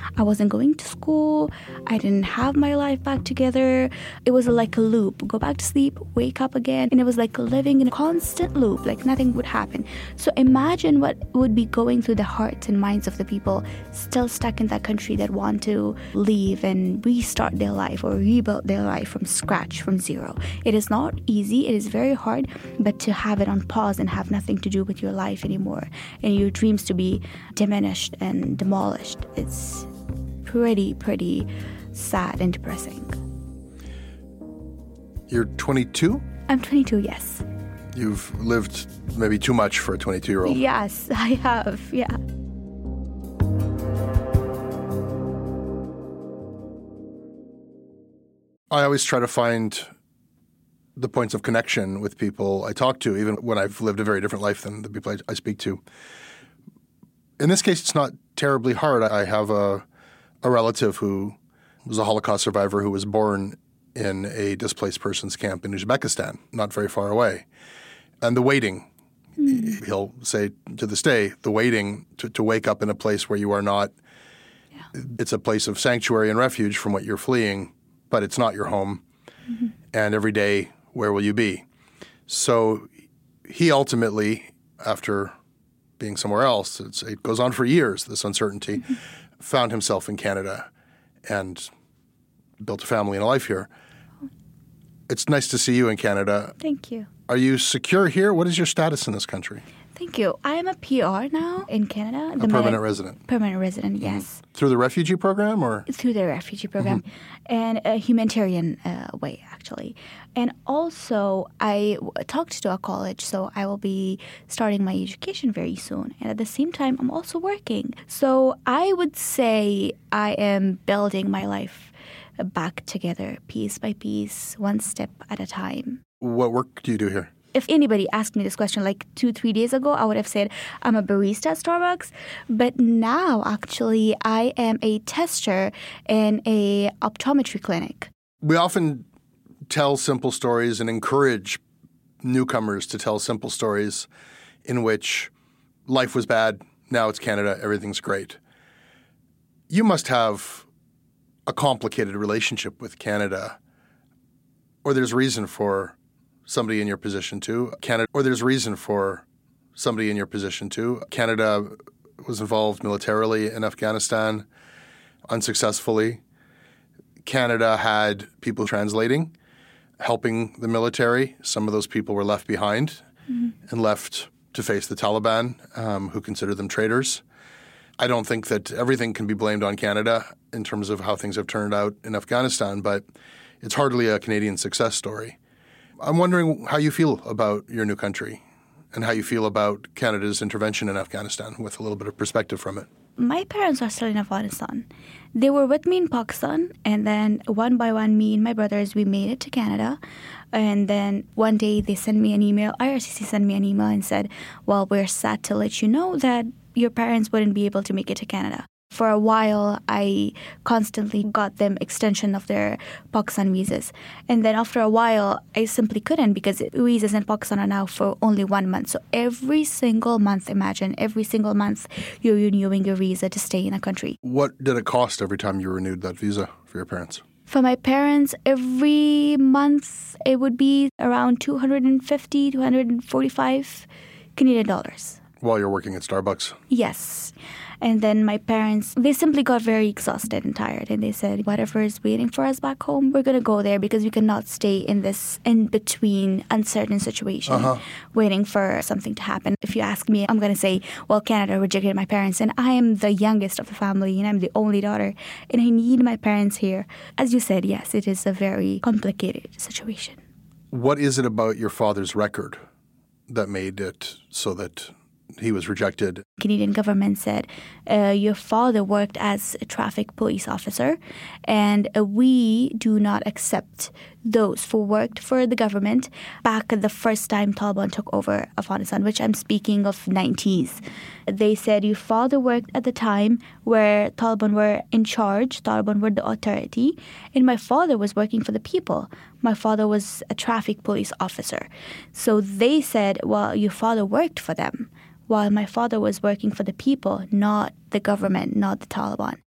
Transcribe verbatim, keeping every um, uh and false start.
I wasn't going to school. I didn't have my life back together. It was like a loop. Go back to sleep, wake up again. And it was like living in a constant loop, like nothing would happen. So imagine what would be going through the hearts and minds of the people still stuck in that country that want to leave and restart their life or rebuild their life from scratch, from zero. It is not easy. It is very hard, but to have it on pause and have nothing to do with your life anymore and your dreams to be diminished and demolished, it's pretty, pretty sad and depressing. You're twenty-two? I'm twenty-two, yes. You've lived maybe too much for a twenty-two-year-old. Yes, I have, yeah. I always try to find the points of connection with people I talk to, even when I've lived a very different life than the people I, I speak to. In this case, it's not terribly hard. I have a, a relative who was a Holocaust survivor who was born in a displaced persons camp in Uzbekistan, not very far away. And the waiting, mm. he'll say to this day, the waiting to, to wake up in a place where you are not, yeah. it's a place of sanctuary and refuge from what you're fleeing, but it's not your home. Mm-hmm. And every day, where will you be? So he ultimately, after being somewhere else, it's, it goes on for years, this uncertainty, mm-hmm. found himself in Canada and built a family and a life here. It's nice to see you in Canada. Thank you. Are you secure here? What is your status in this country? Thank you. I am a P R now in Canada. A the permanent my, resident? Permanent resident, yes. Mm-hmm. Through the refugee program or? Through the refugee program mm-hmm. and a humanitarian uh, way, actually. And also, I w- talked to a college, so I will be starting my education very soon. And at the same time, I'm also working. So I would say I am building my life back together, piece by piece, one step at a time. What work do you do here? If anybody asked me this question like two, three days ago, I would have said I'm a barista at Starbucks. But now, actually, I am a tester in a optometry clinic. We often tell simple stories and encourage newcomers to tell simple stories in which life was bad, now it's Canada, everything's great. You must have a complicated relationship with Canada, or there's reason for somebody in your position to. Canada, or there's reason for somebody in your position to. Canada was involved militarily in Afghanistan unsuccessfully. Canada had people translating, helping the military. Some of those people were left behind mm-hmm. and left to face the Taliban, um, who consider them traitors. I don't think that everything can be blamed on Canada in terms of how things have turned out in Afghanistan, but it's hardly a Canadian success story. I'm wondering how you feel about your new country and how you feel about Canada's intervention in Afghanistan with a little bit of perspective from it. My parents are still in Afghanistan. They were with me in Pakistan, and then one by one, me and my brothers, we made it to Canada. And then one day they sent me an email, I R C C sent me an email and said, well, we're sad to let you know that your parents wouldn't be able to make it to Canada. For a while, I constantly got them extension of their Pakistan visas. And then after a while, I simply couldn't because visas in Pakistan are now for only one month. So every single month, imagine, every single month, you're renewing your visa to stay in a country. What did it cost every time you renewed that visa for your parents? For my parents, every month, it would be around two hundred fifty, two hundred forty-five Canadian dollars. While you're working at Starbucks? Yes. And then my parents, they simply got very exhausted and tired. And they said, whatever is waiting for us back home, we're going to go there because we cannot stay in this in-between uncertain situation uh-huh. waiting for something to happen. If you ask me, I'm going to say, well, Canada rejected my parents. And I am the youngest of the family and I'm the only daughter. And I need my parents here. As you said, yes, it is a very complicated situation. What is it about your father's record that made it so that he was rejected? Canadian government said, uh, your father worked as a traffic police officer, and uh, we do not accept those who worked for the government back the first time Taliban took over Afghanistan, which I'm speaking of nineties. They said your father worked at the time where Taliban were in charge, Taliban were the authority, and my father was working for the people. My father was a traffic police officer. So they said, well, your father worked for them, while my father was working for the people, not the government, not the Taliban.